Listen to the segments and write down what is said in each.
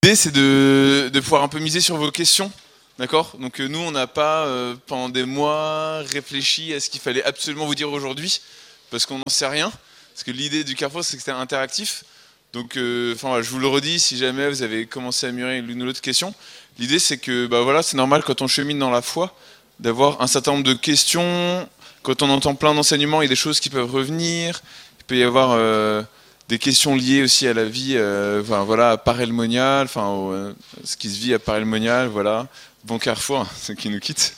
L'idée, c'est de pouvoir un peu miser sur vos questions. D'accord ? Donc nous, on n'a pas, pendant des mois, réfléchi à ce qu'il fallait absolument vous dire aujourd'hui, parce qu'on n'en sait rien. Parce que l'idée du Carrefour, c'est que c'était interactif. Donc, voilà, je vous le redis, si jamais vous avez commencé à mûrir l'une ou l'autre question, l'idée, c'est que c'est normal quand on chemine dans la foi, d'avoir un certain nombre de questions. Quand on entend plein d'enseignements, il y a des choses qui peuvent revenir. Il peut y avoir des questions liées aussi à la vie, à Paray-le-Monial, ce qui se vit à Paray-le-Monial, voilà. Bon Carrefour, ceux qui nous quittent.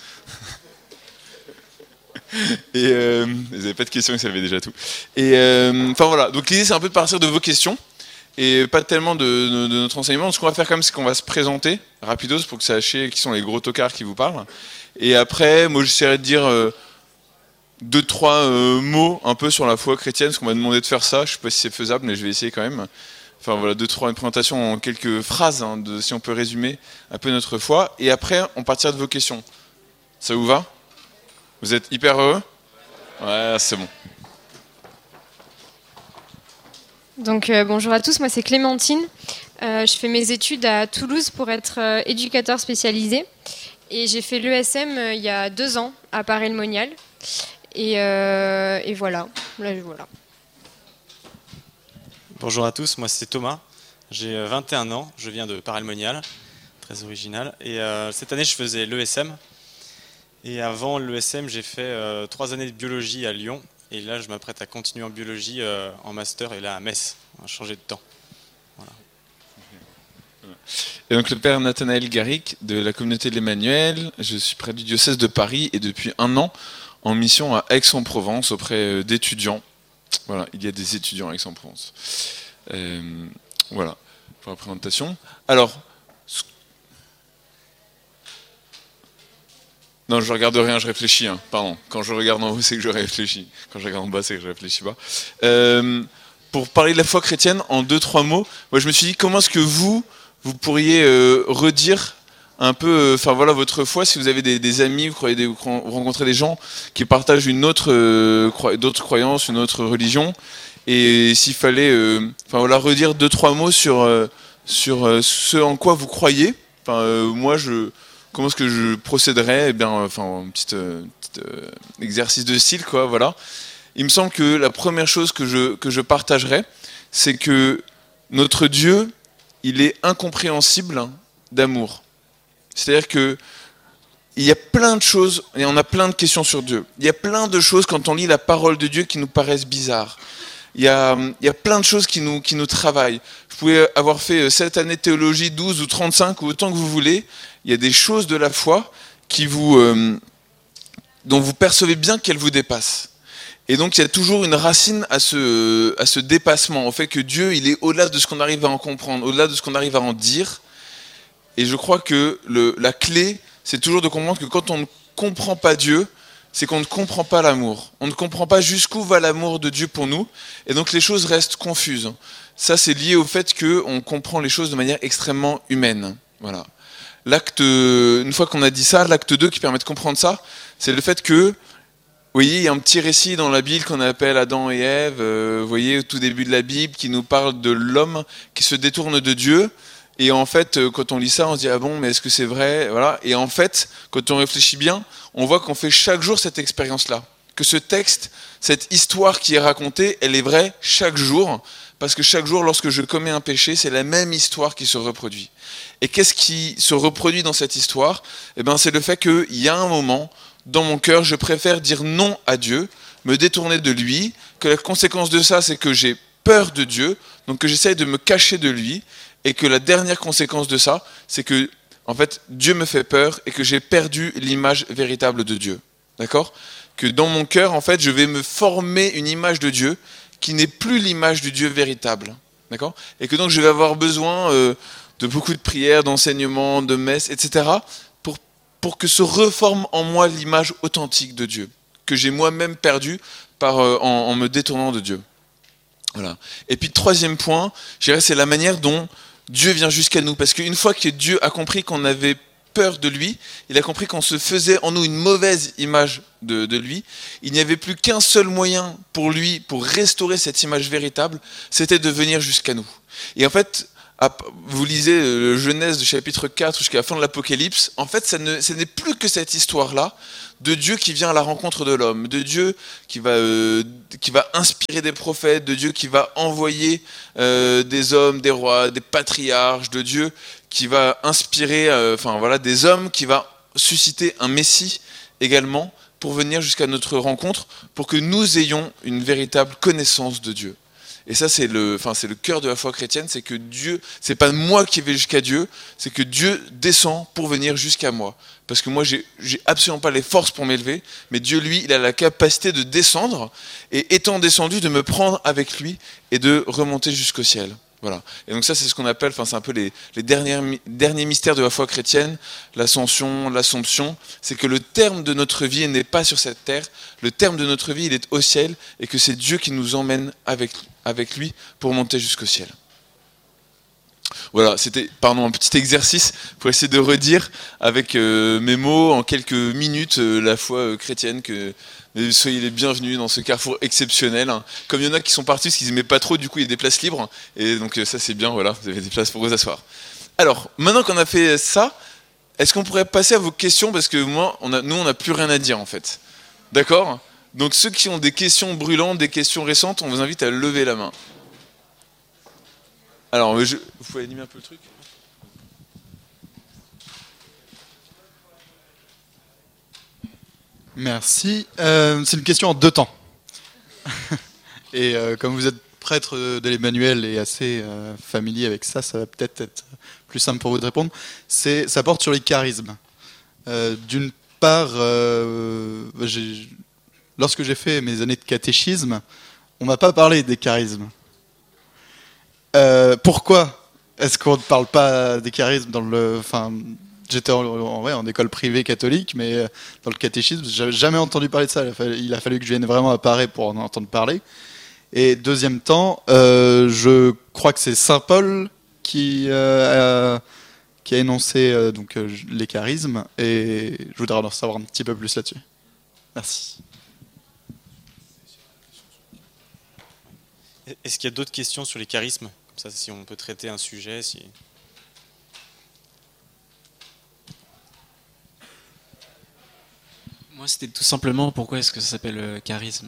Et vous n'avez pas de questions, ils savaient déjà tout. Et voilà, donc l'idée c'est un peu de partir de vos questions et pas tellement de notre enseignement. Ce qu'on va faire quand même, c'est qu'on va se présenter rapidos pour que vous sachiez qui sont les gros tocards qui vous parlent. Et après, moi j'essaierai de dire 2-3 mots un peu sur la foi chrétienne, parce qu'on m'a demandé de faire ça. Je sais pas si c'est faisable, mais je vais essayer quand même. Enfin voilà, 2-3 une présentation en quelques phrases, si on peut résumer un peu notre foi. Et après, on partira de vos questions. Ça vous va ? Vous êtes hyper heureux ? Ouais, c'est bon. Donc bonjour à tous, moi c'est Clémentine. Je fais mes études à Toulouse pour être éducateur spécialisé. Et j'ai fait l'ESM il y a 2 ans à Paray-le-Monial. Et voilà. Là, voilà. Bonjour à tous, moi c'est Thomas, j'ai 21 ans, je viens de Paray-le-Monial, très original, et cette année je faisais l'ESM, et avant l'ESM j'ai fait 3 années de biologie à Lyon, et là je m'apprête à continuer en biologie en master, et là à Metz, on va changer de temps. Voilà. Et donc le père Nathanaël Garrick de la communauté de l'Emmanuel, je suis près du diocèse de Paris, et depuis 1 an en mission à Aix-en-Provence auprès d'étudiants. Voilà, il y a des étudiants à Aix-en-Provence. Voilà, pour la présentation. Alors, non, je regarde rien, je réfléchis. Pardon, quand je regarde en haut, c'est que je réfléchis. Quand je regarde en bas, c'est que je réfléchis pas. Pour parler de la foi chrétienne, en 2-3 mots, moi je me suis dit, comment est-ce que vous pourriez redire un peu, votre foi, si vous avez des amis, vous rencontrez des gens qui partagent d'autres croyances, une autre religion, et s'il fallait, redire 2-3 mots sur ce en quoi vous croyez. Moi, comment est-ce que je procéderais ? Eh bien, un petit exercice de style, quoi, voilà. Il me semble que la première chose que je partagerais, c'est que notre Dieu, il est incompréhensible d'amour. C'est-à-dire que il y a plein de choses, et on a plein de questions sur Dieu. Il y a plein de choses quand on lit la parole de Dieu qui nous paraissent bizarres. Il y a plein de choses qui nous travaillent. Vous pouvez avoir fait 7 années de théologie, 12 ou 35, ou autant que vous voulez. Il y a des choses de la foi dont vous percevez bien qu'elles vous dépassent. Et donc il y a toujours une racine à ce dépassement, au fait que Dieu, il est au-delà de ce qu'on arrive à en comprendre, au-delà de ce qu'on arrive à en dire. Et je crois que la clé, c'est toujours de comprendre que quand on ne comprend pas Dieu, c'est qu'on ne comprend pas l'amour. On ne comprend pas jusqu'où va l'amour de Dieu pour nous, et donc les choses restent confuses. Ça, c'est lié au fait qu'on comprend les choses de manière extrêmement humaine. Voilà. Une fois qu'on a dit ça, l'acte 2 qui permet de comprendre ça, c'est le fait que, vous voyez, il y a un petit récit dans la Bible qu'on appelle Adam et Ève, vous voyez, au tout début de la Bible, qui nous parle de l'homme qui se détourne de Dieu. Et en fait, quand on lit ça, on se dit « Ah bon, mais est-ce que c'est vrai ?» Voilà. Et en fait, quand on réfléchit bien, on voit qu'on fait chaque jour cette expérience-là. Que ce texte, cette histoire qui est racontée, elle est vraie chaque jour. Parce que chaque jour, lorsque je commets un péché, c'est la même histoire qui se reproduit. Et qu'est-ce qui se reproduit dans cette histoire ? Eh bien, c'est le fait qu'il y a un moment, dans mon cœur, je préfère dire non à Dieu, me détourner de lui, que la conséquence de ça, c'est que j'ai peur de Dieu, donc que j'essaye de me cacher de lui, et que la dernière conséquence de ça, c'est que, en fait, Dieu me fait peur et que j'ai perdu l'image véritable de Dieu. D'accord ? Que dans mon cœur, en fait, je vais me former une image de Dieu qui n'est plus l'image du Dieu véritable. D'accord ? Et que donc je vais avoir besoin de beaucoup de prières, d'enseignements, de messes, etc. pour que se reforme en moi l'image authentique de Dieu, que j'ai moi-même perdue en me détournant de Dieu. Voilà. Et puis, 3e point, je dirais, c'est la manière dont Dieu vient jusqu'à nous. Parce qu'une fois que Dieu a compris qu'on avait peur de lui, il a compris qu'on se faisait en nous une mauvaise image de lui, il n'y avait plus qu'un seul moyen pour lui, pour restaurer cette image véritable, c'était de venir jusqu'à nous. Et en fait, vous lisez Genèse du chapitre 4 jusqu'à la fin de l'Apocalypse, en fait, ce n'est plus que cette histoire-là de Dieu qui vient à la rencontre de l'homme, de Dieu qui va inspirer des prophètes, de Dieu qui va envoyer des hommes, des rois, des patriarches, de Dieu qui va inspirer des hommes, qui va susciter un Messie également pour venir jusqu'à notre rencontre, pour que nous ayons une véritable connaissance de Dieu. Et ça, c'est le cœur de la foi chrétienne, c'est que Dieu, c'est pas moi qui vais jusqu'à Dieu, c'est que Dieu descend pour venir jusqu'à moi. Parce que moi, j'ai absolument pas les forces pour m'élever, mais Dieu, lui, il a la capacité de descendre, et étant descendu, de me prendre avec lui et de remonter jusqu'au ciel. Voilà. Et donc ça, c'est ce qu'on appelle, c'est un peu les derniers mystères de la foi chrétienne, l'ascension, l'assomption. C'est que le terme de notre vie n'est pas sur cette terre, le terme de notre vie, il est au ciel, et que c'est Dieu qui nous emmène avec lui pour monter jusqu'au ciel. Voilà, c'était un petit exercice pour essayer de redire avec mes mots en quelques minutes la foi chrétienne. Mais soyez les bienvenus dans ce carrefour exceptionnel. Comme il y en a qui sont partis parce qu'ils n'aimaient pas trop, du coup il y a des places libres. Et donc ça c'est bien, voilà, vous avez des places pour vous asseoir. Alors, maintenant qu'on a fait ça, est-ce qu'on pourrait passer à vos questions? Parce que nous on n'a plus rien à dire en fait. D'accord? Donc ceux qui ont des questions brûlantes, des questions récentes, on vous invite à lever la main. Alors, vous pouvez animer un peu le truc? Merci. C'est une question en 2 temps. Et comme vous êtes prêtre de l'Emmanuel et assez familier avec ça, ça va peut-être être plus simple pour vous de répondre. Ça porte sur les charismes. D'une part, lorsque j'ai fait mes années de catéchisme, on m'a pas parlé des charismes. Pourquoi est-ce qu'on ne parle pas des charismes dans le... J'étais en école privée catholique, mais dans le catéchisme, j'avais jamais entendu parler de ça. Il a fallu que je vienne vraiment à Paris pour en entendre parler. Et deuxième temps, je crois que c'est Saint Paul qui a énoncé les charismes, et je voudrais en savoir un petit peu plus là-dessus. Merci. Est-ce qu'il y a d'autres questions sur les charismes? Comme ça, si on peut traiter un sujet, Moi, c'était tout simplement pourquoi est-ce que ça s'appelle charisme?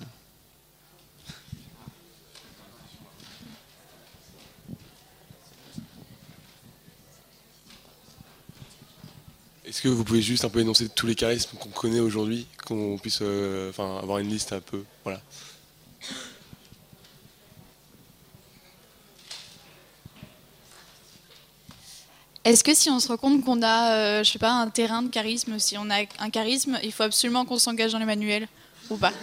Est-ce que vous pouvez juste un peu énoncer tous les charismes qu'on connaît aujourd'hui, qu'on puisse avoir une liste un peu, voilà. Est-ce que si on se rend compte qu'on a, un terrain de charisme, si on a un charisme, il faut absolument qu'on s'engage dans l'Emmanuel ou pas?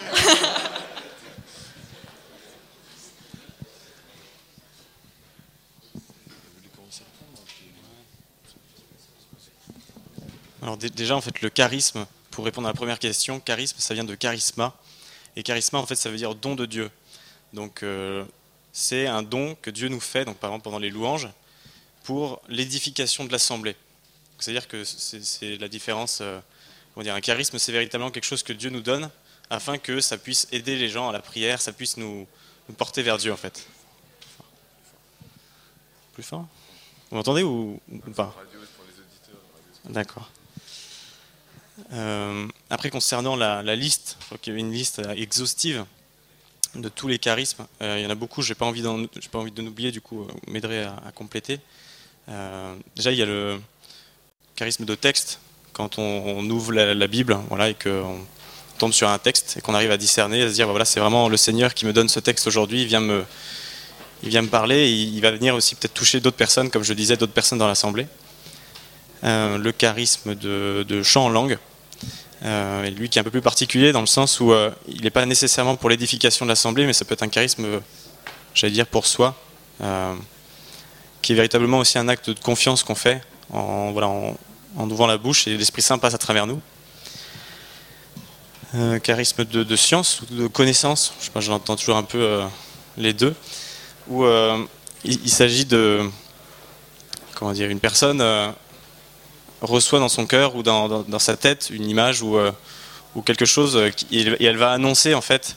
Alors déjà, en fait, le charisme, pour répondre à la première question, charisme, ça vient de charisma. Et charisma, en fait, ça veut dire don de Dieu. Donc, c'est un don que Dieu nous fait, donc par exemple pendant les louanges, pour l'édification de l'assemblée. C'est-à-dire que c'est la différence. Un charisme, c'est véritablement quelque chose que Dieu nous donne afin que ça puisse aider les gens à la prière, ça puisse nous porter vers Dieu, en fait. Plus fort? Vous m'entendez ou pas? D'accord. Après, concernant la liste, je crois qu'il y avait une liste exhaustive de tous les charismes. Il y en a beaucoup, j'ai pas envie de n'oublier, du coup, vous m'aiderez à compléter. Déjà, il y a le charisme de texte, quand on ouvre la Bible, voilà, et qu'on tombe sur un texte et qu'on arrive à discerner, à se dire voilà, c'est vraiment le Seigneur qui me donne ce texte aujourd'hui, il vient me parler, et il va venir aussi peut-être toucher d'autres personnes, comme je disais, d'autres personnes dans l'assemblée. Le charisme de chant en langue, et lui qui est un peu plus particulier dans le sens où il n'est pas nécessairement pour l'édification de l'assemblée, mais ça peut être un charisme, j'allais dire, pour soi, qui est véritablement aussi un acte de confiance qu'on fait en ouvrant la bouche, et l'Esprit Saint passe à travers nous. Charisme de science ou de connaissance, je sais pas, j'en entends toujours un peu les deux, où il s'agit de, une personne reçoit dans son cœur ou dans sa tête une image ou quelque chose, et elle va annoncer, en fait,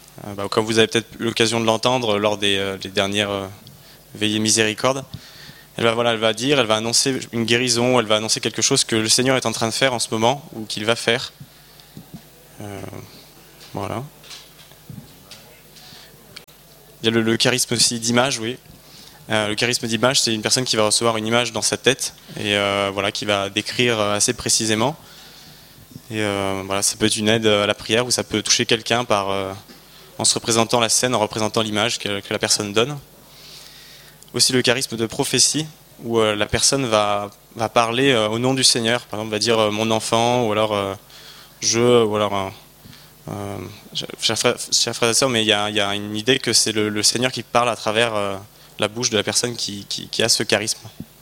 comme vous avez peut-être eu l'occasion de l'entendre lors des dernières veillées miséricorde, Elle va annoncer une guérison, elle va annoncer quelque chose que le Seigneur est en train de faire en ce moment ou qu'il va faire. Voilà. Il y a le charisme aussi d'image, oui. Le charisme d'image, c'est une personne qui va recevoir une image dans sa tête et qui va décrire assez précisément. Et ça peut être une aide à la prière ou ça peut toucher quelqu'un en se représentant la scène, en représentant l'image que la personne donne. Aussi le charisme de prophétie, où la personne va parler au nom du Seigneur. Par exemple, va dire mon enfant, ou alors chers frères et sœurs, mais il y a une idée que c'est le Seigneur qui parle à travers la bouche de la personne qui a ce charisme.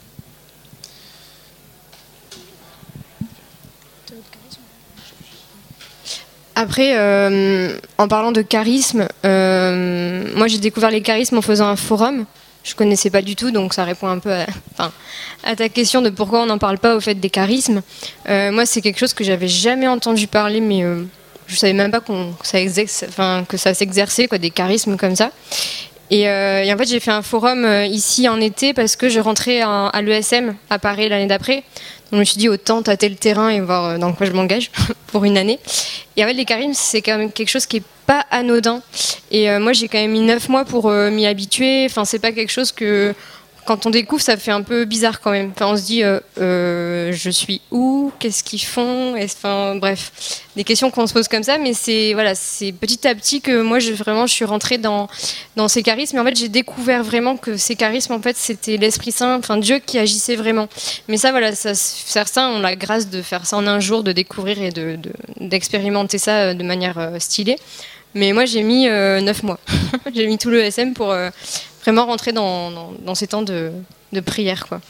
Après, en parlant de charisme, moi j'ai découvert les charismes en faisant un forum. Je connaissais pas du tout, donc ça répond un peu à ta question de pourquoi on n'en parle pas au fait des charismes. Moi, c'est quelque chose que j'avais jamais entendu parler, mais je savais même pas que ça s'exerçait, des charismes comme ça. Et en fait, j'ai fait un forum ici en été parce que je rentrais à l'ESM à Paris l'année d'après. Donc je me suis dit autant tâter le terrain et voir dans quoi je m'engage pour une année. Et en fait, les charismes, c'est quand même quelque chose qui est pas anodin. Et moi, j'ai quand même mis 9 mois pour m'y habituer. Enfin, c'est pas quelque chose que, quand on découvre, ça fait un peu bizarre quand même. Enfin, on se dit, je suis où? Qu'est-ce qu'ils font? Bref, des questions qu'on se pose comme ça. Mais c'est petit à petit que moi, je suis rentrée dans ces charismes. Et en fait, j'ai découvert vraiment que ces charismes, en fait, c'était l'Esprit Saint, Dieu qui agissait vraiment. Mais ça, certains ont la grâce de faire ça en un jour, de découvrir et d'expérimenter ça de manière stylée. Mais moi, j'ai mis 9 mois. J'ai mis tout le SM pour vraiment rentrer dans ces temps de prière, quoi.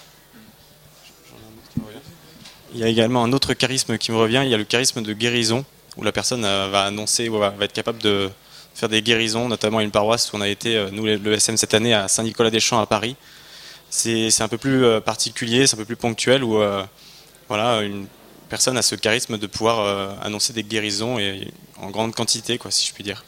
Il y a également un autre charisme qui me revient, il y a le charisme de guérison, où la personne va annoncer, va être capable de faire des guérisons, notamment à une paroisse où on a été, nous, le SM cette année, à Saint-Nicolas-des-Champs à Paris. C'est un peu plus particulier, c'est un peu plus ponctuel, où une personne a ce charisme de pouvoir annoncer des guérisons et en grande quantité, si je puis dire.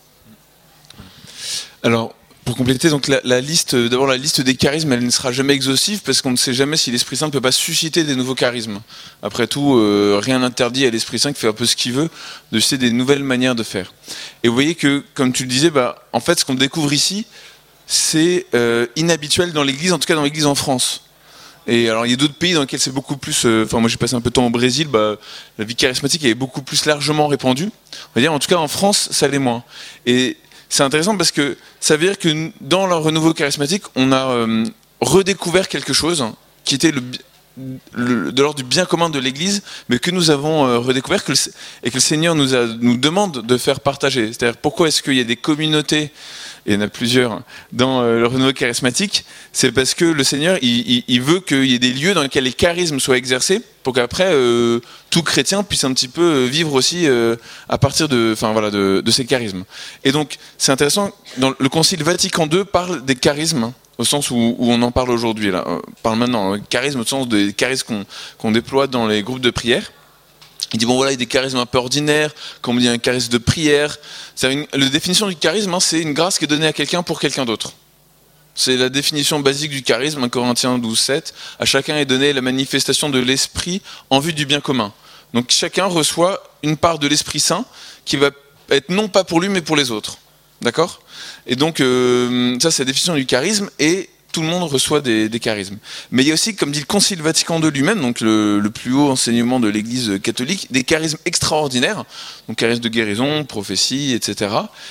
Alors, pour compléter, donc la liste des charismes, elle ne sera jamais exhaustive parce qu'on ne sait jamais si l'Esprit Saint ne peut pas susciter des nouveaux charismes. Après tout, rien n'interdit à l'Esprit Saint qui fait un peu ce qu'il veut de susciter des nouvelles manières de faire. Et vous voyez que, comme tu le disais, en fait, ce qu'on découvre ici, c'est inhabituel dans l'Église, en tout cas dans l'Église en France. Et alors, il y a d'autres pays dans lesquels c'est beaucoup plus. Moi, j'ai passé un peu de temps au Brésil. La vie charismatique est beaucoup plus largement répandue. On va dire, en tout cas, en France, ça l'est moins. Et c'est intéressant parce que ça veut dire que dans le renouveau charismatique, on a redécouvert quelque chose qui était de l'ordre du bien commun de l'Église, mais que nous avons redécouvert et que le Seigneur nous demande de faire partager. C'est-à-dire, pourquoi est-ce qu'il y a des communautés, et il y en a plusieurs, dans le renouveau charismatique? C'est parce que le Seigneur, il veut qu'il y ait des lieux dans lesquels les charismes soient exercés, pour qu'après, tout chrétien puisse un petit peu vivre aussi à partir de ces charismes. Et donc, c'est intéressant, dans le Concile Vatican II parle des charismes, au sens où on en parle aujourd'hui, là. On parle maintenant, charisme au sens des charismes qu'on déploie dans les groupes de prière. Il dit, il y a des charismes un peu ordinaires, comme on dit un charisme de prière. La définition du charisme, c'est une grâce qui est donnée à quelqu'un pour quelqu'un d'autre. C'est la définition basique du charisme, 1 Corinthiens 12:7. À chacun est donnée la manifestation de l'esprit en vue du bien commun. Donc chacun reçoit une part de l'Esprit Saint qui va être non pas pour lui, mais pour les autres. D'accord ? Et donc, ça, c'est la définition du charisme, et tout le monde reçoit des charismes. Mais il y a aussi, comme dit le Concile Vatican II lui-même, donc le plus haut enseignement de l'Église catholique, des charismes extraordinaires, donc charisme de guérison, prophétie, etc.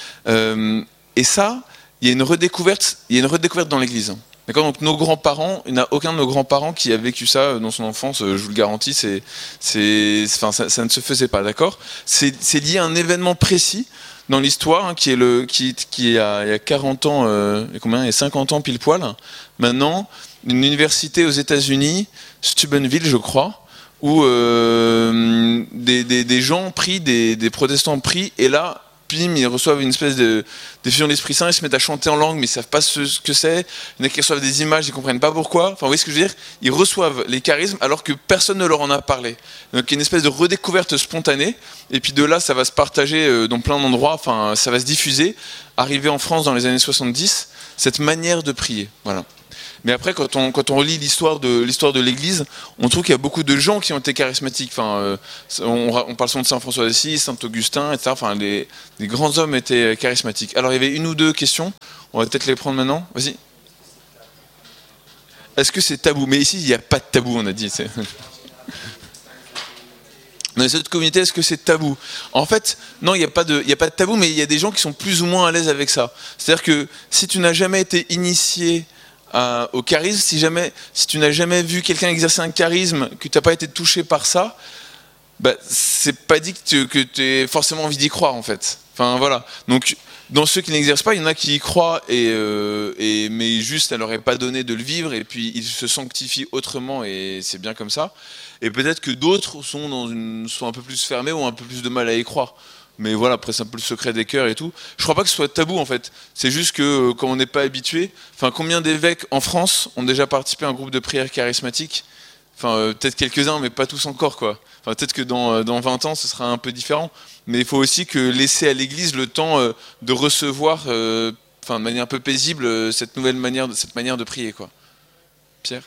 Et ça, il y a une redécouverte dans l'Église. D'accord, donc nos grands-parents, il n'y a aucun de nos grands-parents qui a vécu ça dans son enfance, je vous le garantis, ça ne se faisait pas, d'accord ? C'est lié à un événement précis dans l'histoire, qui est il y a 40 ans, il y a 50 ans pile poil, maintenant, une université aux États-Unis, Steubenville, je crois, où des gens prient, des protestants prient, et là, ils reçoivent une espèce d'effusion de l'Esprit Saint, ils se mettent à chanter en langue, mais ils ne savent pas ce que c'est. Il y en a qui reçoivent des images, ils ne comprennent pas pourquoi. Enfin, vous voyez ce que je veux dire ? Ils reçoivent les charismes alors que personne ne leur en a parlé. Donc il y a une espèce de redécouverte spontanée, et puis de là, ça va se partager dans plein d'endroits, ça va se diffuser. Arrivé en France dans les années 70, cette manière de prier. Voilà. Mais après, quand on relit l'histoire de l'Église, on trouve qu'il y a beaucoup de gens qui ont été charismatiques. Enfin, on parle souvent de Saint François d'Assise, Saint Augustin, etc. Enfin, les grands hommes étaient charismatiques. Alors, il y avait une ou deux questions. On va peut-être les prendre maintenant. Vas-y. Est-ce que c'est tabou? Mais ici, il n'y a pas de tabou, on a dit. Dans les autres communautés, est-ce que c'est tabou? En fait, non, il n'y a pas de tabou, mais il y a des gens qui sont plus ou moins à l'aise avec ça. C'est-à-dire que si tu n'as jamais été initié au charisme, si tu n'as jamais vu quelqu'un exercer un charisme, que tu n'as pas été touché par ça, bah, c'est pas dit que tu aies forcément envie d'y croire, en fait. Enfin, voilà. Donc, dans ceux qui n'exercent pas, il y en a qui y croient, mais juste, elle leur est pas donné de le vivre, et puis ils se sanctifient autrement, et c'est bien comme ça. Et peut-être que d'autres sont un peu plus fermés, ou un peu plus de mal à y croire. Mais voilà, après c'est un peu le secret des cœurs et tout. Je crois pas que ce soit tabou, en fait. C'est juste que, quand on n'est pas habitué, enfin, combien d'évêques en France ont déjà participé à un groupe de prière charismatique? Enfin, peut-être quelques-uns, mais pas tous encore, quoi. Enfin, peut-être que dans 20 ans, ce sera un peu différent. Mais il faut aussi que laisser à l'Église le temps de recevoir, de manière un peu paisible, cette manière de prier, quoi. Pierre?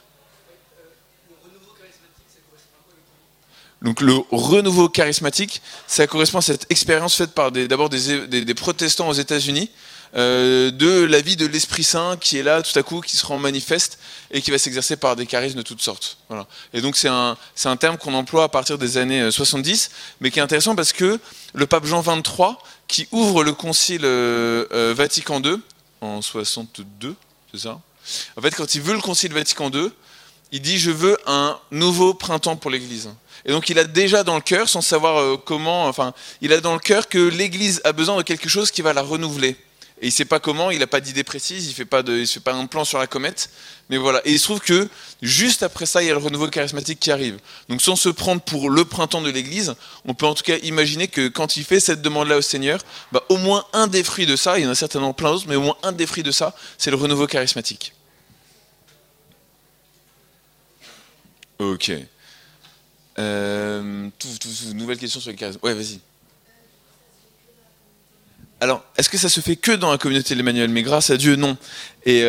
Donc le renouveau charismatique, ça correspond à cette expérience faite par d'abord des protestants aux États-Unis, de la vie de l'Esprit Saint qui est là tout à coup, qui se rend manifeste et qui va s'exercer par des charismes de toutes sortes. Voilà. Et donc c'est un terme qu'on emploie à partir des années 70, mais qui est intéressant parce que le pape Jean XXIII, qui ouvre le concile Vatican II en 62, c'est ça? En fait, quand il veut le concile Vatican II, il dit « je veux un nouveau printemps pour l'Église ». Et donc il a déjà dans le cœur, sans savoir comment, il a dans le cœur que l'Église a besoin de quelque chose qui va la renouveler. Et il ne sait pas comment, il n'a pas d'idée précise, il ne fait pas un plan sur la comète. Mais voilà. Et il se trouve que juste après ça, il y a le renouveau charismatique qui arrive. Donc sans se prendre pour le printemps de l'Église, on peut en tout cas imaginer que quand il fait cette demande-là au Seigneur, au moins un des fruits de ça, il y en a certainement plein d'autres, mais au moins un des fruits de ça, c'est le renouveau charismatique. Ok. Nouvelle question sur le charisme. Ouais, vas-y. Alors, est-ce que ça se fait que dans la communauté de l'Emmanuel? Mais grâce à Dieu, non. Et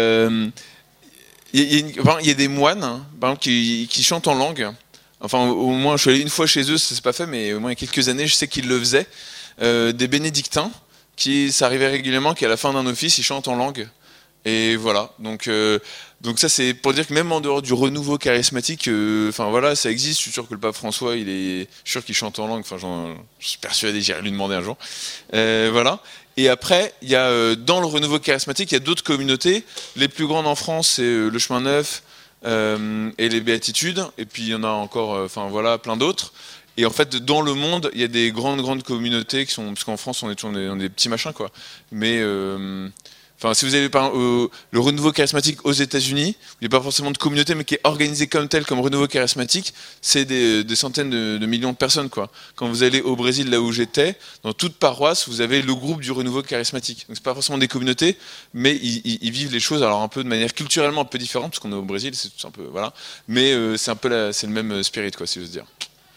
il y a des moines, hein, par exemple, qui chantent en langue. Enfin, au moins, je suis allé une fois chez eux, ça s'est pas fait, mais au moins il y a quelques années, je sais qu'ils le faisaient. Des bénédictins, ça arrivait régulièrement, qu'à la fin d'un office, ils chantent en langue. Et voilà, donc ça c'est pour dire que même en dehors du renouveau charismatique, voilà, ça existe. Je suis sûr que le pape François, je suis sûr qu'il chante en langue. Enfin, je suis persuadé, j'irai lui demander un jour. Voilà. Et après, il y a dans le renouveau charismatique, il y a d'autres communautés. Les plus grandes en France, c'est le Chemin Neuf et les Béatitudes. Et puis il y en a encore, plein d'autres. Et en fait, dans le monde, il y a des grandes communautés qui sont, parce qu'en France, on est toujours dans des petits machins, quoi. Mais si vous avez le renouveau charismatique aux États-Unis, il n'y a pas forcément de communauté, mais qui est organisé comme tel, comme renouveau charismatique, c'est des centaines de millions de personnes, quoi. Quand vous allez au Brésil, là où j'étais, dans toute paroisse, vous avez le groupe du renouveau charismatique. Donc c'est pas forcément des communautés, mais ils vivent les choses, alors un peu de manière culturellement un peu différente, parce qu'on est au Brésil, c'est un peu voilà. Mais c'est un peu c'est le même spirit, quoi, si j'ose dire.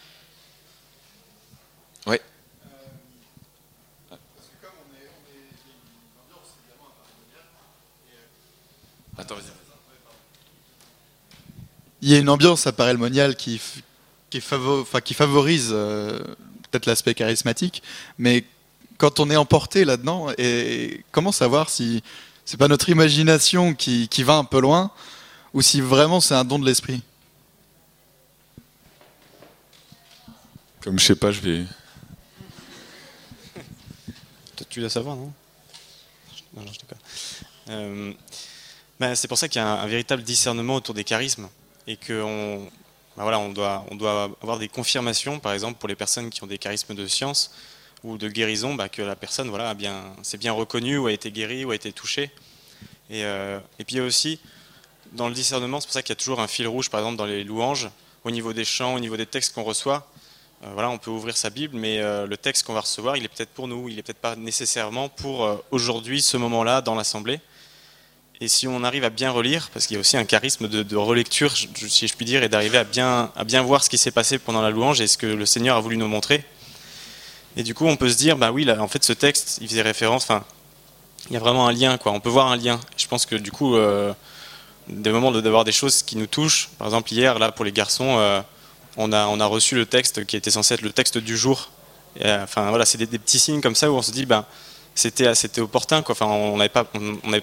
Ouais. Attends, vas-y. Il y a une ambiance à Paray-le-Monial qui favorise peut-être l'aspect charismatique, mais quand on est emporté là-dedans, et comment savoir si c'est pas notre imagination qui va un peu loin, ou si vraiment c'est un don de l'esprit? Comme je sais pas, je vais... Toi, tu dois savoir, non? Non, je déconne. C'est pour ça qu'il y a un véritable discernement autour des charismes et qu'on on doit avoir des confirmations, par exemple pour les personnes qui ont des charismes de science ou de guérison, que la personne s'est bien reconnue ou a été guérie ou a été touchée. Et puis il y a aussi dans le discernement, c'est pour ça qu'il y a toujours un fil rouge, par exemple dans les louanges, au niveau des chants, au niveau des textes qu'on reçoit. On peut ouvrir sa Bible, mais le texte qu'on va recevoir, il est peut-être pour nous, il n'est peut-être pas nécessairement pour aujourd'hui, ce moment-là, dans l'assemblée. Et si on arrive à bien relire, parce qu'il y a aussi un charisme de relecture, si je puis dire, et d'arriver à bien voir ce qui s'est passé pendant la louange et ce que le Seigneur a voulu nous montrer. Et du coup, on peut se dire, oui, là, en fait, ce texte, il faisait référence, il y a vraiment un lien, quoi. On peut voir un lien. Je pense que du coup, des moments d'avoir des choses qui nous touchent. Par exemple, hier, là, pour les garçons, on a reçu le texte qui était censé être le texte du jour. Et, enfin, voilà, c'est des petits signes comme ça où on se dit, ben, c'était opportun, quoi. Enfin, on n'avait